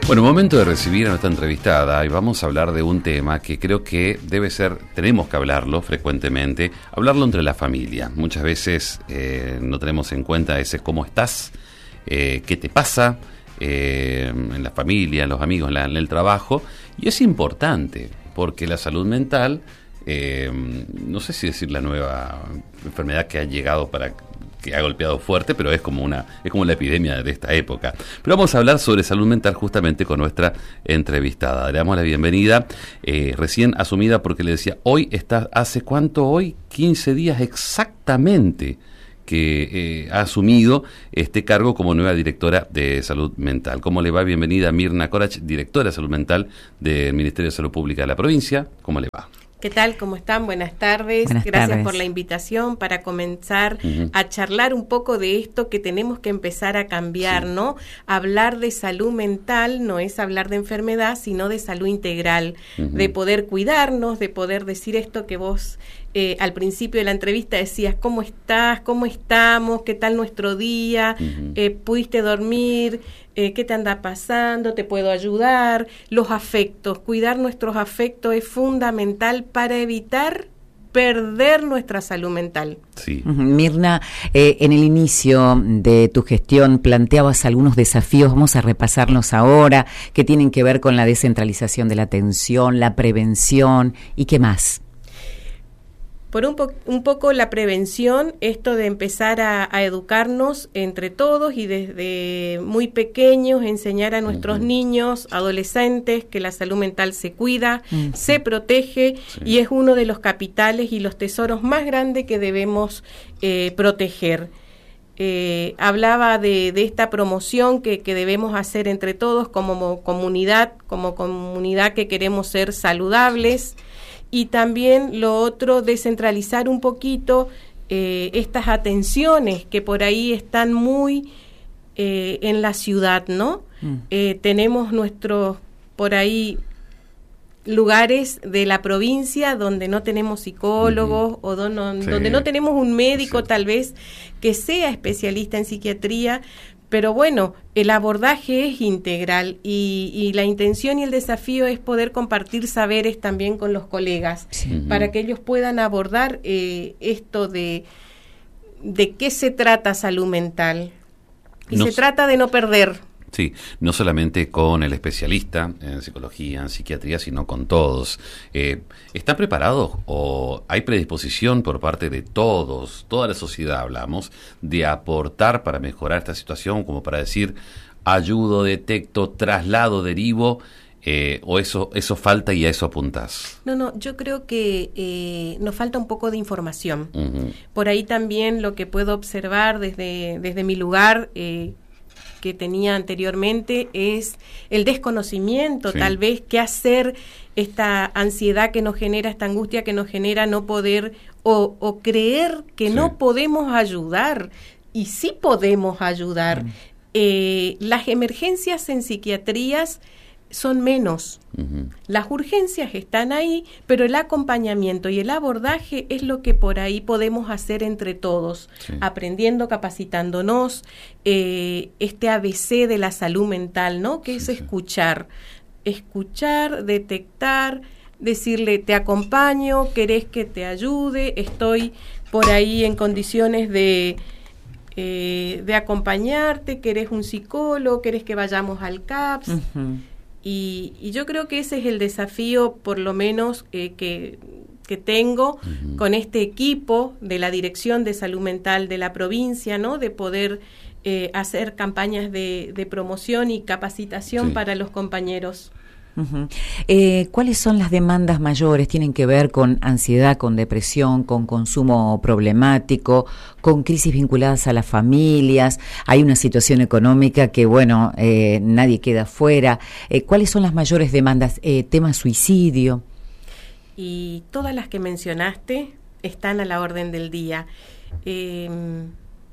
Bueno, momento de recibir a nuestra entrevistada y vamos a hablar de un tema que creo que tenemos que hablarlo frecuentemente, hablarlo entre la familia. Muchas veces no tenemos en cuenta ese cómo estás, qué te pasa en la familia, en los amigos, en el trabajo, y es importante porque la salud mental, no sé si decir la nueva enfermedad que ha llegado que ha golpeado fuerte, pero es como la epidemia de esta época. Pero vamos a hablar sobre salud mental justamente con nuestra entrevistada. Le damos la bienvenida, recién asumida, porque le decía, ¿hace cuánto hoy? 15 días exactamente que ha asumido este cargo como nueva directora de salud mental. ¿Cómo le va? Bienvenida Mirna Corach, directora de salud mental del Ministerio de Salud Pública de la provincia. ¿Cómo le va? ¿Qué tal? ¿Cómo están? Buenas tardes. Gracias por la invitación para comenzar a charlar un poco de esto que tenemos que empezar a cambiar, ¿no? Hablar de salud mental no es hablar de enfermedad, sino de salud integral, de poder cuidarnos, de poder decir esto que vos al principio de la entrevista decías, ¿cómo estás? ¿Cómo estamos? ¿Qué tal nuestro día? ¿Pudiste dormir? ¿Qué te anda pasando? ¿Te puedo ayudar? Los afectos, cuidar nuestros afectos es fundamental para evitar perder nuestra salud mental. Sí. Mirna, en el inicio de tu gestión planteabas algunos desafíos, vamos a repasarlos ahora, que tienen que ver con la descentralización de la atención, la prevención y qué más. Por un poco la prevención, esto de empezar a educarnos entre todos y desde muy pequeños enseñar a nuestros niños, adolescentes, que la salud mental se cuida, se protege y es uno de los capitales y los tesoros más grandes que debemos proteger. Hablaba de esta promoción que debemos hacer entre todos como comunidad que queremos ser saludables. Y también lo otro, descentralizar un poquito estas atenciones que por ahí están muy en la ciudad, ¿no? Tenemos nuestros, por ahí, lugares de la provincia donde no tenemos psicólogos o donde no tenemos un médico tal vez que sea especialista en psiquiatría. Pero bueno, el abordaje es integral y la intención y el desafío es poder compartir saberes también con los colegas para que ellos puedan abordar esto de qué se trata salud mental. Y se trata de no perder. Sí, no solamente con el especialista en psicología, en psiquiatría, sino con todos. ¿Están preparados o hay predisposición por parte de todos, toda la sociedad, hablamos, de aportar para mejorar esta situación, como para decir, ayudo, detecto, traslado, derivo, o eso falta y a eso apuntás? No, yo creo que nos falta un poco de información. Por ahí también lo que puedo observar desde mi lugar, que tenía anteriormente, es el desconocimiento, tal vez, qué hacer, esta ansiedad que nos genera, esta angustia que nos genera no poder o creer que no podemos ayudar, y sí podemos ayudar. Las emergencias en psiquiatrías son menos. Las urgencias están ahí, pero el acompañamiento y el abordaje es lo que por ahí podemos hacer entre todos, aprendiendo, capacitándonos, este ABC de la salud mental, ¿no? Que es escuchar, detectar, decirle, te acompaño, querés que te ayude, estoy por ahí en condiciones de acompañarte, querés un psicólogo, querés que vayamos al CAPS. Y yo creo que ese es el desafío, por lo menos, que tengo con este equipo de la Dirección de Salud Mental de la provincia, ¿no? De poder hacer campañas de promoción y capacitación para los compañeros. ¿Cuáles son las demandas mayores? ¿Tienen que ver con ansiedad, con depresión, con consumo problemático, con crisis vinculadas a las familias? Hay una situación económica que, bueno, nadie queda fuera. ¿Cuáles son las mayores demandas? ¿Tema suicidio? Y todas las que mencionaste están a la orden del día.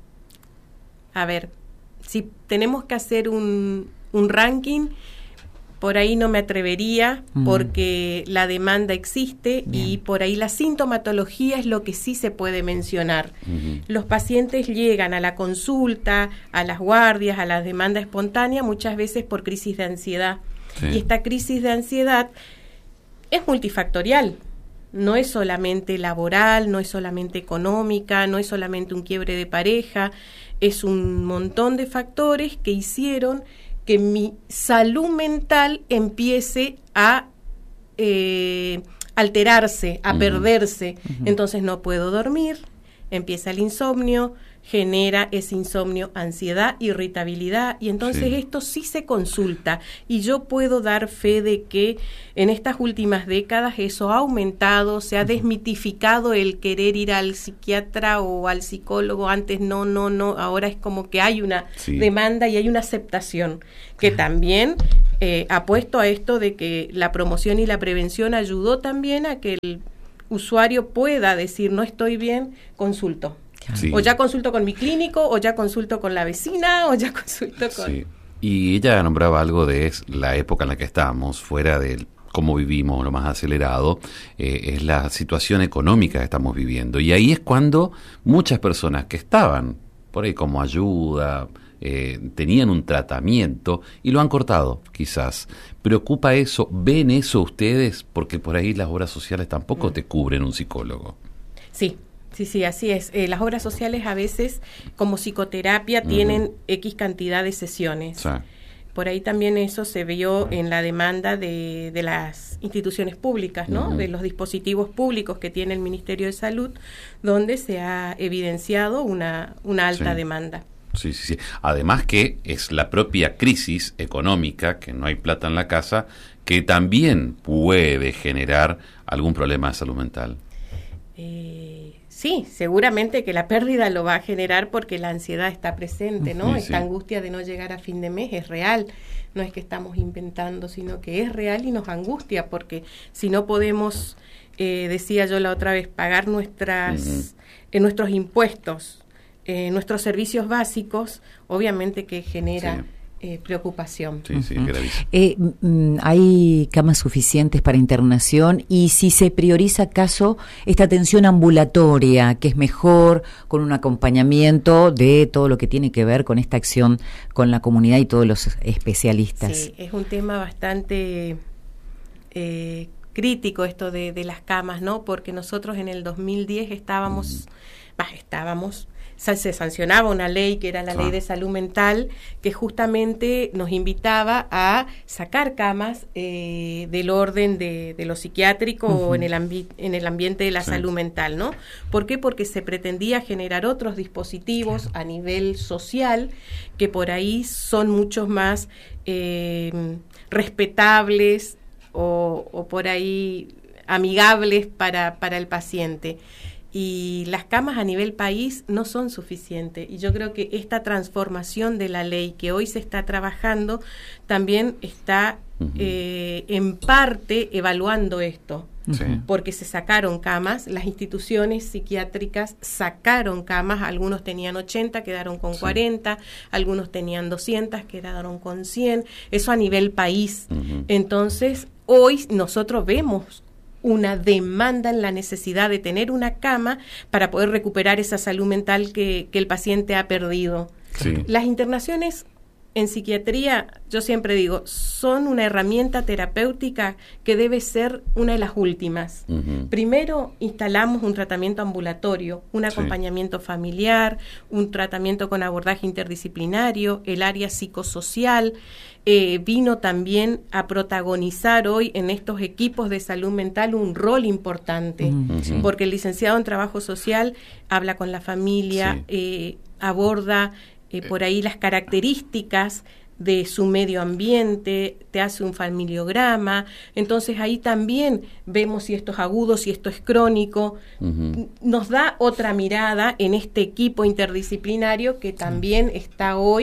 A ver, si tenemos que hacer un ranking, por ahí no me atrevería porque la demanda existe. Bien. Y por ahí la sintomatología es lo que sí se puede mencionar. Los pacientes llegan a la consulta, a las guardias, a la demanda espontánea, muchas veces por crisis de ansiedad. Sí. Y esta crisis de ansiedad es multifactorial. No es solamente laboral, no es solamente económica, no es solamente un quiebre de pareja, es un montón de factores que hicieron que mi salud mental empiece a alterarse, a perderse. Entonces no puedo dormir, empieza el insomnio, genera ese insomnio, ansiedad, irritabilidad, y entonces esto sí se consulta, y yo puedo dar fe de que en estas últimas décadas eso ha aumentado, se ha desmitificado el querer ir al psiquiatra o al psicólogo. Antes no, ahora es como que hay una demanda y hay una aceptación, que también apuesto a esto de que la promoción y la prevención ayudó también a que el usuario pueda decir, no estoy bien, consulto. Sí. O ya consulto con mi clínico, o ya consulto con la vecina, o ya consulto con... Sí. Y ella nombraba algo de la época en la que estamos, fuera de cómo vivimos, lo más acelerado, es la situación económica que estamos viviendo. Y ahí es cuando muchas personas que estaban por ahí como ayuda, tenían un tratamiento y lo han cortado, quizás. ¿Preocupa eso? ¿Ven eso ustedes? Porque por ahí las obras sociales tampoco te cubren un psicólogo. Sí. Sí, así es. Las obras sociales a veces, como psicoterapia, tienen X cantidad de sesiones. Sí. Por ahí también eso se vio en la demanda de las instituciones públicas, ¿no? De los dispositivos públicos que tiene el Ministerio de Salud, donde se ha evidenciado una alta demanda. Sí. Además que es la propia crisis económica, que no hay plata en la casa, que también puede generar algún problema de salud mental. Sí, seguramente que la pérdida lo va a generar porque la ansiedad está presente, ¿no? Esta angustia de no llegar a fin de mes es real, no es que estamos inventando, sino que es real y nos angustia, porque si no podemos, decía yo la otra vez, pagar nuestros impuestos, nuestros servicios básicos, obviamente que genera... preocupación. Sí, gravísimo. ¿Hay camas suficientes para internación? Y si se prioriza acaso esta atención ambulatoria, que es mejor con un acompañamiento de todo lo que tiene que ver con esta acción con la comunidad y todos los especialistas. Sí, es un tema bastante crítico esto de las camas, ¿no? Porque nosotros en el 2010 se sancionaba una ley que era la ley de salud mental, que justamente nos invitaba a sacar camas del orden de lo psiquiátrico o en el ambiente de la salud mental, ¿no? ¿Por qué? Porque se pretendía generar otros dispositivos a nivel social que por ahí son mucho más respetables o por ahí amigables para el paciente. Y las camas a nivel país no son suficientes. Y yo creo que esta transformación de la ley que hoy se está trabajando también está en parte evaluando esto. Sí. Porque se sacaron camas, las instituciones psiquiátricas sacaron camas, algunos tenían 80, quedaron con 40, algunos tenían 200, quedaron con 100, eso a nivel país. Entonces, hoy nosotros vemos una demanda en la necesidad de tener una cama para poder recuperar esa salud mental que el paciente ha perdido. Sí. Las internaciones en psiquiatría, yo siempre digo, son una herramienta terapéutica que debe ser una de las últimas. Primero instalamos un tratamiento ambulatorio, un acompañamiento familiar, un tratamiento con abordaje interdisciplinario, el área psicosocial, vino también a protagonizar hoy en estos equipos de salud mental un rol importante, porque el licenciado en trabajo social habla con la familia, aborda por ahí las características de su medio ambiente, te hace un familiograma, entonces ahí también vemos si esto es agudo, si esto es crónico, nos da otra mirada en este equipo interdisciplinario que también está hoy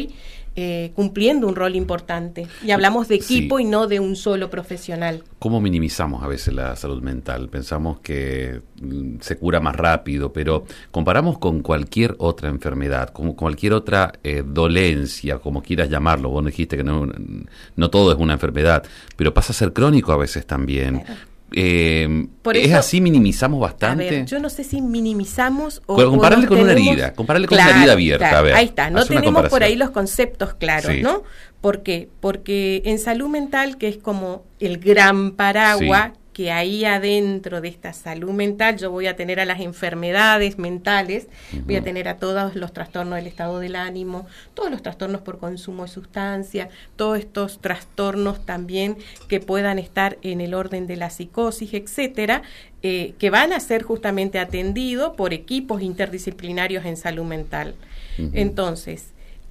cumpliendo un rol importante. Y hablamos de equipo y no de un solo profesional. ¿Cómo minimizamos a veces la salud mental? Pensamos que se cura más rápido, pero comparamos con cualquier otra enfermedad, con cualquier otra dolencia, como quieras llamarlo. Vos dijiste que no todo es una enfermedad, pero pasa a ser crónico a veces también. Claro. Por ¿Es eso, así? ¿Minimizamos bastante? A ver, yo no sé si minimizamos o compararle con tenemos, una herida, compararle con una herida abierta. Claro, a ver, ahí está, no tenemos por ahí los conceptos claros, sí. ¿no? ¿Por qué? Porque en salud mental, que es como el gran paraguas, sí, que ahí adentro de esta salud mental yo voy a tener a las enfermedades mentales, voy a tener a todos los trastornos del estado del ánimo, todos los trastornos por consumo de sustancia, todos estos trastornos también que puedan estar en el orden de la psicosis, etcétera, que van a ser justamente atendidos por equipos interdisciplinarios en salud mental. Entonces,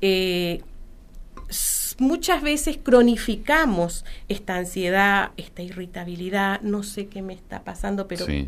muchas veces cronificamos esta ansiedad, esta irritabilidad, no sé qué me está pasando, pero sí,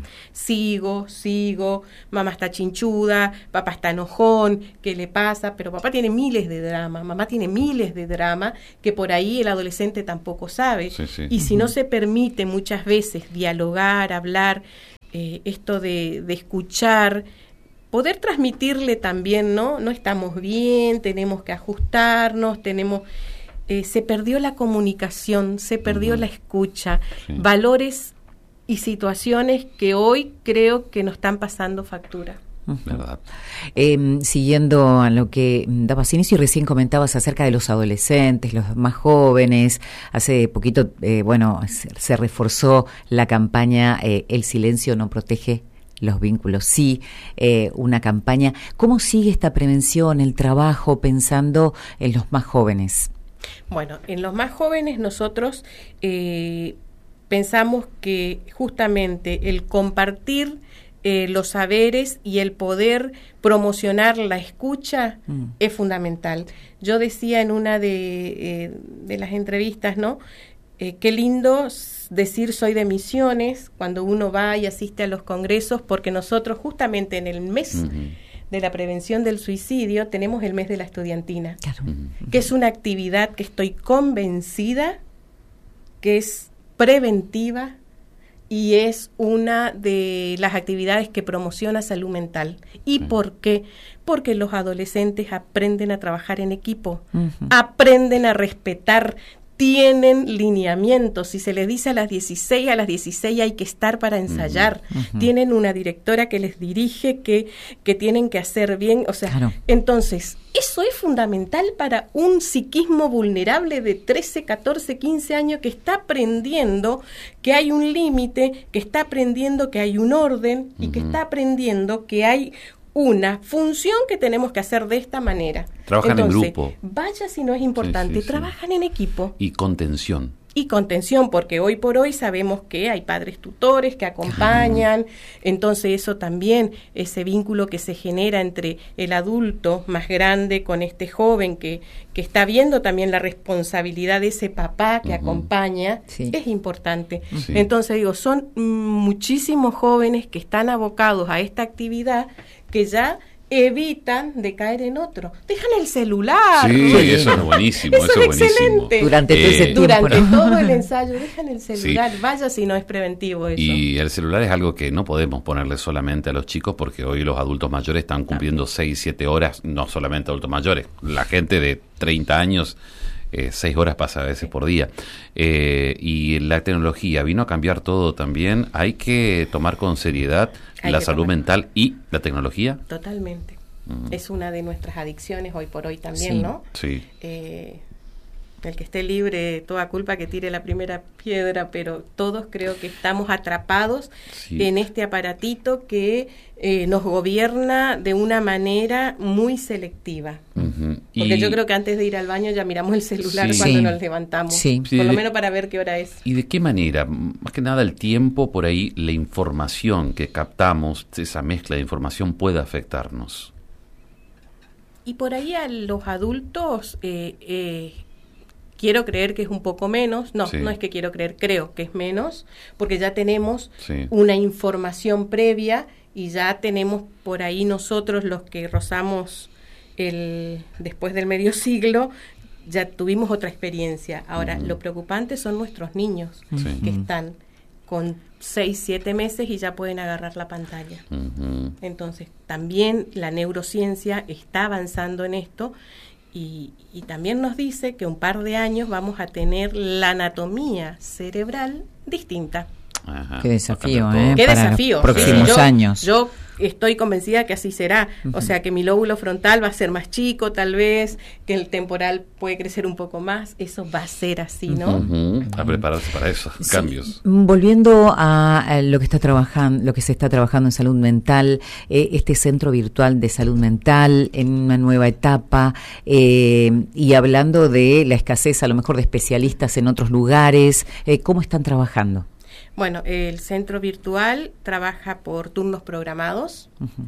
sigo, mamá está chinchuda, papá está enojón, ¿qué le pasa? Pero papá tiene miles de dramas, mamá tiene miles de dramas que por ahí el adolescente tampoco sabe. Sí. Y si no se permite muchas veces dialogar, hablar, esto de escuchar, poder transmitirle también, ¿no? No estamos bien, tenemos que ajustarnos, se perdió la comunicación, se perdió la escucha, valores y situaciones que hoy creo que nos están pasando factura. ¿Verdad? Siguiendo a lo que dabas inicio y recién comentabas acerca de los adolescentes, los más jóvenes, hace poquito, se reforzó la campaña El silencio no protege los vínculos, sí, una campaña. ¿Cómo sigue esta prevención, el trabajo, pensando en los más jóvenes? Bueno, en los más jóvenes nosotros pensamos que justamente el compartir los saberes y el poder promocionar la escucha es fundamental. Yo decía en una de las entrevistas, ¿no? Qué lindo decir soy de Misiones cuando uno va y asiste a los congresos, porque nosotros justamente en el mes de la prevención del suicidio tenemos el mes de la estudiantina, claro, que es una actividad que estoy convencida que es preventiva y es una de las actividades que promociona salud mental. ¿Y por qué? Porque los adolescentes aprenden a trabajar en equipo, aprenden a respetar, tienen lineamientos. Si se les dice a las 16 hay que estar para ensayar. Tienen una directora que les dirige que tienen que hacer bien. O sea, claro. Entonces, eso es fundamental para un psiquismo vulnerable de 13, 14, 15 años que está aprendiendo que hay un límite, que está aprendiendo que hay un orden y que está aprendiendo que hay una función que tenemos que hacer de esta manera. Trabajan en grupo. Vaya si no es importante, trabajan en equipo. Y contención. Y contención, porque hoy por hoy sabemos que hay padres tutores que acompañan, entonces eso también, ese vínculo que se genera entre el adulto más grande con este joven que está viendo también la responsabilidad de ese papá que acompaña, es importante. Entonces digo, son muchísimos jóvenes que están abocados a esta actividad que ya evitan de caer en otro. Dejan el celular. Sí, eso es buenísimo. Eso es excelente. Durante todo ese tiempo, durante todo el ensayo, dejan el celular. Vaya si no es preventivo eso. Y el celular es algo que no podemos ponerle solamente a los chicos, porque hoy los adultos mayores están cumpliendo 6, 7 horas, no solamente adultos mayores. La gente de 30 años, 6 horas pasa a veces por día. Y la tecnología vino a cambiar todo también. Hay que tomar con seriedad la salud mental y la tecnología. Totalmente. Es una de nuestras adicciones hoy por hoy también, ¿no? Sí. El que esté libre de toda culpa que tire la primera piedra, pero todos creo que estamos atrapados en este aparatito que nos gobierna de una manera muy selectiva. Porque yo creo que antes de ir al baño ya miramos el celular cuando nos levantamos, por lo menos para ver qué hora es. ¿Y de qué manera? Más que nada el tiempo, por ahí la información que captamos, esa mezcla de información puede afectarnos. Y por ahí a los adultos quiero creer que es un poco menos, no es que quiero creer, creo que es menos, porque ya tenemos una información previa y ya tenemos por ahí nosotros los que rozamos después del medio siglo, ya tuvimos otra experiencia. Ahora, lo preocupante son nuestros niños que están con 6, 7 meses y ya pueden agarrar la pantalla. Entonces, también la neurociencia está avanzando en esto y también nos dice que un par de años vamos a tener la anatomía cerebral distinta. Ajá. Qué desafío, Qué desafío. Próximos años. Yo estoy convencida que así será. O sea, que mi lóbulo frontal va a ser más chico, tal vez, que el temporal puede crecer un poco más. Eso va a ser así, ¿no? A prepararse para esos cambios. Volviendo a lo que se está trabajando en salud mental, este centro virtual de salud mental en una nueva etapa, y hablando de la escasez, a lo mejor, de especialistas en otros lugares, ¿cómo están trabajando? Bueno, el centro virtual trabaja por turnos programados.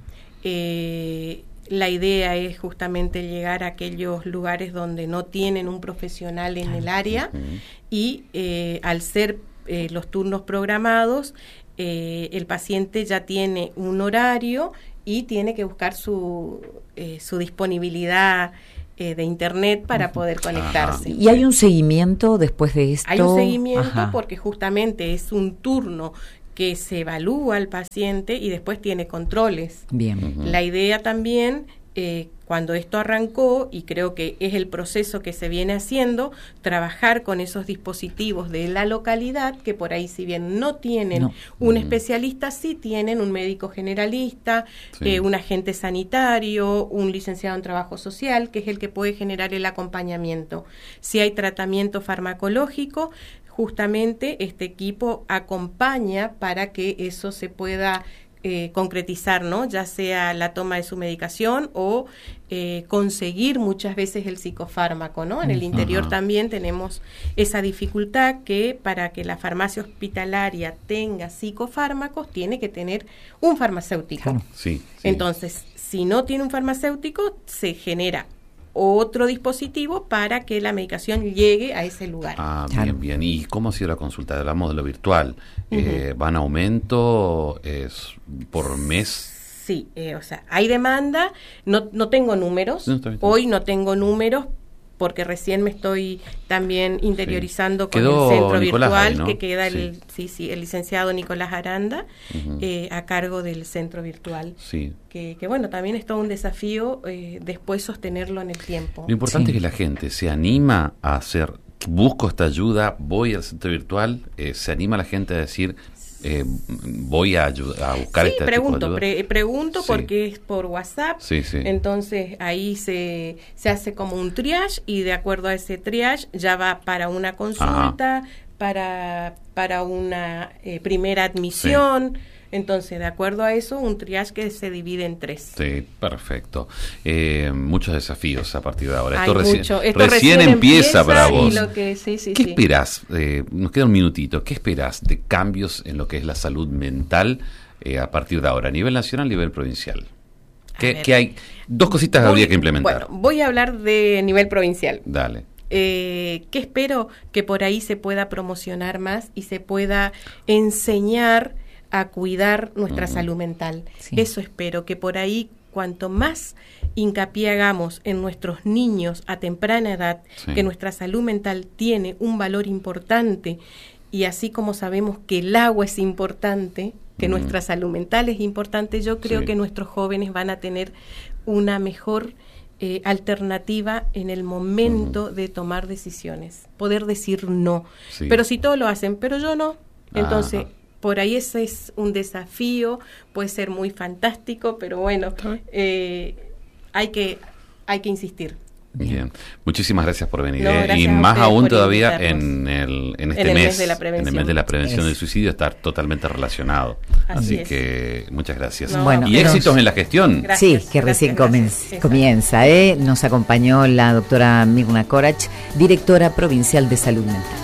La idea es justamente llegar a aquellos lugares donde no tienen un profesional en el área y al ser los turnos programados, el paciente ya tiene un horario y tiene que buscar su disponibilidad de internet para poder conectarse. ¿Y hay un seguimiento después de esto? Hay un seguimiento porque justamente es un turno que se evalúa al paciente y después tiene controles. Bien. La idea también, cuando esto arrancó, y creo que es el proceso que se viene haciendo, trabajar con esos dispositivos de la localidad, que por ahí, si bien no tienen un especialista, sí tienen un médico generalista, un agente sanitario, un licenciado en trabajo social, que es el que puede generar el acompañamiento. Si hay tratamiento farmacológico, justamente este equipo acompaña para que eso se pueda concretizar, ¿no? Ya sea la toma de su medicación o conseguir muchas veces el psicofármaco, ¿no? En el interior también tenemos esa dificultad que para que la farmacia hospitalaria tenga psicofármacos tiene que tener un farmacéutico. Claro. Sí. Entonces, si no tiene un farmacéutico, se genera otro dispositivo para que la medicación llegue a ese lugar. Bien. ¿Y cómo ha sido la consulta? Hablamos de lo virtual. ¿Van a aumento? ¿Es por mes? Sí, o sea, hay demanda. No tengo números. Hoy no tengo números porque recién me estoy también interiorizando con el centro Nicolás virtual, ahí, ¿no? que queda el licenciado Nicolás Aranda, a cargo del centro virtual. Sí. Que bueno, también es todo un desafío después sostenerlo en el tiempo. Lo importante es que la gente se anima a hacer, busco esta ayuda, voy al centro virtual, se anima la gente a decir, voy a buscar este tipo de ayuda. Pregunto porque es por WhatsApp. Entonces ahí se hace como un triage y de acuerdo a ese triage ya va para una consulta, para una primera admisión. Entonces, de acuerdo a eso, un triage que se divide en 3. Sí, perfecto. Muchos desafíos a partir de ahora. Esto recién empieza para vos. ¿Qué esperás? Nos queda un minutito. ¿Qué esperás de cambios en lo que es la salud mental a partir de ahora, a nivel nacional, a nivel provincial? ¿Qué hay? Dos cositas que habría que implementar. Bueno, voy a hablar de nivel provincial. Dale. ¿Qué espero? Que por ahí se pueda promocionar más y se pueda enseñar a cuidar nuestra salud mental. Eso espero, que por ahí cuanto más hincapié hagamos en nuestros niños a temprana edad, que nuestra salud mental tiene un valor importante, y así como sabemos que el agua es importante, que nuestra salud mental es importante, yo creo que nuestros jóvenes van a tener una mejor alternativa en el momento de tomar decisiones, poder decir no. Pero si todos lo hacen, pero yo no, entonces por ahí ese es un desafío, puede ser muy fantástico, pero bueno, hay que insistir. Bien, muchísimas gracias por venir. Y más aún todavía en este mes de la prevención. En el mes de la prevención del suicidio está totalmente relacionado. Así que muchas gracias. Y éxitos en la gestión. Gracias, que recién comienza. Nos acompañó la doctora Mirna Corach, directora provincial de Salud Mental.